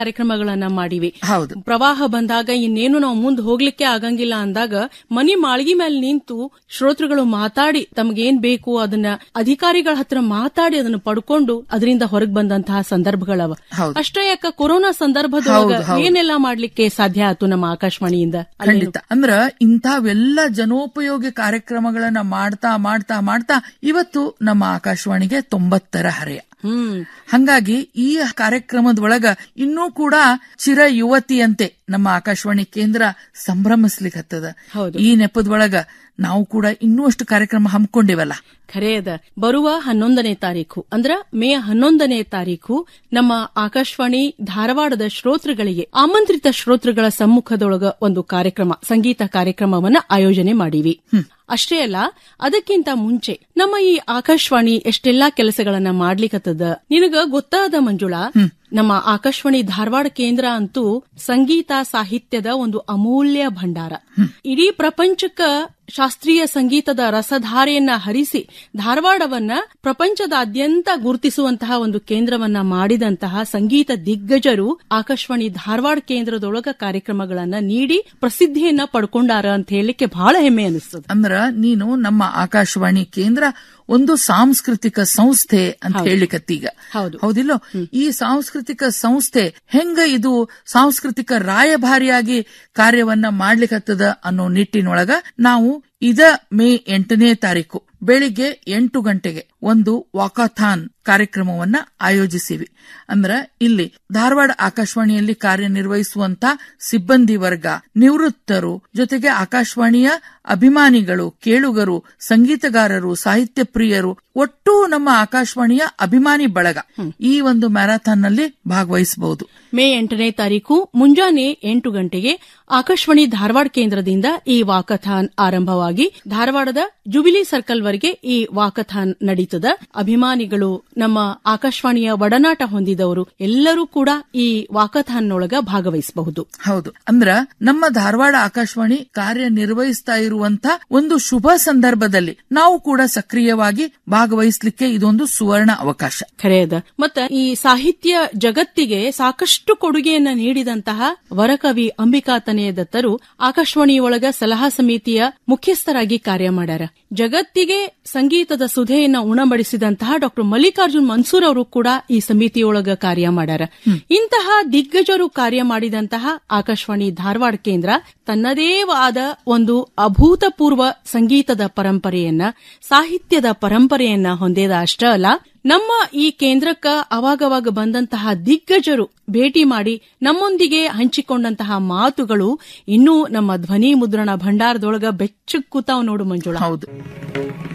ಕಾರ್ಯಕ್ರಮಗಳನ್ನ ಮಾಡಿವಿ. ಹೌದು. ಪ್ರವಾಹ ಬಂದಾಗ ಇನ್ನೇನು ನಾವು ಮುಂದೆ ಹೋಗ್ಲಿಕ್ಕೆ ಆಗಂಗಿಲ್ಲ ಅಂದಾಗ ಮನಿ ಮಾಳ್ಗಿ ಮೇಲೆ ನಿಂತು ಶ್ರೋತೃಗಳು ಮಾತಾಡಿ ತಮಗೇನ್ ಬೇಕು ಅದನ್ನ ಅಧಿಕಾರಿಗಳ ಹತ್ರ ಮಾತಾಡಿ ಅದನ್ನ ಪಡ್ಕೊಂಡು ಅದರಿಂದ ಹೊರಗೆ ಬಂದಂತಹ ಸಂದರ್ಭಗಳವ. ಅಷ್ಟೇ ಯಾಕ ಕೊರೋನಾ ಸಂದರ್ಭದೊಳಗ ಏನೆಲ್ಲಾ ಮಾಡ್ಲಿಕ್ಕೆ ಸಾಧ್ಯ ಆಯ್ತು ನಮ್ಮ ಆಕಾಶವಾಣಿಯಿಂದ. ಖಂಡಿತ. ಅಂದ್ರ ಇಂಥವೆಲ್ಲ ಜನೋಪಯೋಗಿ ಕಾರ್ಯಕ್ರಮಗಳನ್ನ ಮಾಡ್ತಾ ಮಾಡ್ತಾ ಮಾಡ್ತಾ ಇವತ್ತು ನಮ್ಮ ಆಕಾಶವಾಣಿಗೆ 90ರ ಹರೆಯ. ಹಂಗಾಗಿ ಈ ಕಾರ್ಯಕ್ರಮದೊಳಗ ಇನ್ನೂ ಕೂಡ ಚಿರ ಯುವತಿಯಂತೆ ನಮ್ಮ ಆಕಾಶವಾಣಿ ಕೇಂದ್ರ ಸಂಭ್ರಮಿಸ್ಲಿಕ್ಕತ್ತದ. ಈ ನೆಪದೊಳಗ ನಾವು ಕೂಡ ಇನ್ನೂ ಅಷ್ಟು ಕಾರ್ಯಕ್ರಮ ಹಮ್ಮಿಕೊಂಡಿವಲ್ಲ. ಖರೇದ. ಬರುವ 11ನೇ ತಾರೀಖು ಅಂದ್ರ ಮೇ 11ನೇ ತಾರೀಖು ನಮ್ಮ ಆಕಾಶವಾಣಿ ಧಾರವಾಡದ ಶ್ರೋತೃಗಳಿಗೆ ಆಮಂತ್ರಿತ ಶ್ರೋತೃಗಳ ಸಮ್ಮುಖದೊಳಗ ಒಂದು ಕಾರ್ಯಕ್ರಮ, ಸಂಗೀತ ಕಾರ್ಯಕ್ರಮವನ್ನ ಆಯೋಜನೆ ಮಾಡೀವಿ. ಅಷ್ಟೇ ಅಲ್ಲ, ಅದಕ್ಕಿಂತ ಮುಂಚೆ ನಮ್ಮ ಈ ಆಕಾಶವಾಣಿ ಎಷ್ಟೆಲ್ಲಾ ಕೆಲಸಗಳನ್ನ ಮಾಡ್ಲಿಕ್ಕತ್ತದ ನಿನಗ ಗೊತ್ತಾದ ಮಂಜುಳಾ. ನಮ್ಮ ಆಕಾಶವಾಣಿ ಧಾರವಾಡ ಕೇಂದ್ರ ಅಂತೂ ಸಂಗೀತ ಸಾಹಿತ್ಯದ ಒಂದು ಅಮೂಲ್ಯ ಭಂಡಾರ. ಇಡೀ ಪ್ರಪಂಚಕ್ಕ ಶಾಸ್ತ್ರೀಯ ಸಂಗೀತದ ರಸಧಾರೆಯನ್ನ ಹರಿಸಿ ಧಾರವಾಡವನ್ನ ಪ್ರಪಂಚದಾದ್ಯಂತ ಗುರುತಿಸುವಂತಹ ಒಂದು ಕೇಂದ್ರವನ್ನ ಮಾಡಿದಂತಹ ಸಂಗೀತ ದಿಗ್ಗಜರು ಆಕಾಶವಾಣಿ ಧಾರವಾಡ ಕೇಂದ್ರದೊಳಗ ಕಾರ್ಯಕ್ರಮಗಳನ್ನ ನೀಡಿ ಪ್ರಸಿದ್ಧಿಯನ್ನ ಪಡ್ಕೊಂಡಾರ ಅಂತ ಹೇಳಲಿಕ್ಕೆ ಬಹಳ ಹೆಮ್ಮೆ ಅನಿಸ್ತದೆ. ಅಂದ್ರ ನೀನು ನಮ್ಮ ಆಕಾಶವಾಣಿ ಕೇಂದ್ರ ಒಂದು ಸಾಂಸ್ಕೃತಿಕ ಸಂಸ್ಥೆ ಅಂತ ಹೇಳಿಕತ್ತೀಗ, ಹೌದಿಲ್ಲೋ? ಈ ಸಾಂಸ್ಕೃತಿಕ ಸಂಸ್ಥೆ ಹೆಂಗ ಇದು ಸಾಂಸ್ಕೃತಿಕ ರಾಯಭಾರಿಯಾಗಿ ಕಾರ್ಯವನ್ನ ಮಾಡ್ಲಿಕ್ಕತ್ತದ ಅನ್ನೋ ನಿಟ್ಟಿನೊಳಗ ನಾವು ಮೇ 8ನೇ ತಾರೀಕು ಬೆಳಿಗ್ಗೆ 8 ಗಂಟೆಗೆ ಒಂದು ವಾಕಾಥಾನ್ ಕಾರ್ಯಕ್ರಮವನ್ನ ಆಯೋಜಿಸಿವಿ. ಅಂದ್ರ ಇಲ್ಲಿ ಧಾರವಾಡ ಆಕಾಶವಾಣಿಯಲ್ಲಿ ಕಾರ್ಯನಿರ್ವಹಿಸುವಂತ ಸಿಬ್ಬಂದಿ ವರ್ಗ, ನಿವೃತ್ತರು, ಜೊತೆಗೆ ಆಕಾಶವಾಣಿಯ ಅಭಿಮಾನಿಗಳು, ಕೇಳುಗರು, ಸಂಗೀತಗಾರರು, ಸಾಹಿತ್ಯ ಪ್ರಿಯರು, ಒಟ್ಟು ನಮ್ಮ ಆಕಾಶವಾಣಿಯ ಅಭಿಮಾನಿ ಬಳಗ ಈ ಒಂದು ಮ್ಯಾರಥಾನ್ ನಲ್ಲಿ ಭಾಗವಹಿಸಬಹುದು. ಮೇ 8ನೇ ತಾರೀಕು ಮುಂಜಾನೆ 8 ಗಂಟೆಗೆ ಆಕಾಶವಾಣಿ ಧಾರವಾಡ ಕೇಂದ್ರದಿಂದ ಈ ವಾಕಥಾನ್ ಆರಂಭವಾಗಿ ಧಾರವಾಡದ ಜುಬಿಲಿ ಸರ್ಕಲ್ ವರೆಗೆ ಈ ವಾಕಥಾನ್ ನಡೀತದ. ಅಭಿಮಾನಿಗಳು, ನಮ್ಮ ಆಕಾಶವಾಣಿಯ ಒಡನಾಟ ಹೊಂದಿದವರು ಎಲ್ಲರೂ ಕೂಡ ಈ ವಾಕಥಾನ್ನೊಳಗ ಭಾಗವಹಿಸಬಹುದು. ಹೌದು. ಅಂದ್ರ ನಮ್ಮ ಧಾರವಾಡ ಆಕಾಶವಾಣಿ ಕಾರ್ಯನಿರ್ವಹಿಸ್ತಾ ಇರುವಂತ ಒಂದು ಶುಭ ಸಂದರ್ಭದಲ್ಲಿ ನಾವು ಕೂಡ ಸಕ್ರಿಯವಾಗಿ ಭಾಗವಹಿಸಲಿಕ್ಕೆ ಇದೊಂದು ಸುವರ್ಣ ಅವಕಾಶ. ಖರೇದ. ಮತ್ತ ಈ ಸಾಹಿತ್ಯ ಜಗತ್ತಿಗೆ ಸಾಕಷ್ಟು ಕೊಡುಗೆಯನ್ನ ನೀಡಿದಂತಹ ವರಕವಿ ಅಂಬಿಕಾತನಯ ದತ್ತರು ಆಕಾಶವಾಣಿಯೊಳಗ ಸಲಹಾ ಸಮಿತಿಯ ಮುಖ್ಯಸ್ಥರಾಗಿ ಕಾರ್ಯ ಮಾಡ್ಯಾರ. ಜಗತ್ತಿಗೆ ಸಂಗೀತದ ಸುಧೆಯನ್ನ ಉಣಬಡಿಸಿದಂತಹ ಡಾಕ್ಟರ್ ಮಲ್ಲಿಕಾರ್ಜುನ್ ಮನ್ಸೂರ್ ಅವರು ಕೂಡ ಈ ಸಮಿತಿಯೊಳಗ ಕಾರ್ಯ ಮಾಡ್ಯಾರ. ಇಂತಹ ದಿಗ್ಗಜರು ಕಾರ್ಯ ಮಾಡಿದಂತಹ ಆಕಾಶವಾಣಿ ಧಾರವಾಡ ಕೇಂದ್ರ ತನ್ನದೇ ಆದ ಒಂದು ಅಭೂತಪೂರ್ವ ಸಂಗೀತದ ಪರಂಪರೆಯನ್ನ, ಸಾಹಿತ್ಯದ ಪರಂಪರೆಯನ್ನ ಹೊಂದಿದ ಅಷ್ಟೇ ಅಲ್ಲ, ನಮ್ಮ ಈ ಕೇಂದ್ರಕ್ಕ ಅವಾಗವಾಗ ಬಂದಂತಹ ದಿಗ್ಗಜರು ಭೇಟಿ ಮಾಡಿ ನಮ್ಮೊಂದಿಗೆ ಹಂಚಿಕೊಂಡಂತಹ ಮಾತುಗಳು ಇನ್ನೂ ನಮ್ಮ ಧ್ವನಿ ಮುದ್ರಣ ಭಂಡಾರದೊಳಗ ಬೆಚ್ಚಗ್ ಕೂತಾವ್ ನೋಡು ಮಂಜುಳಾ. ಹೌದು.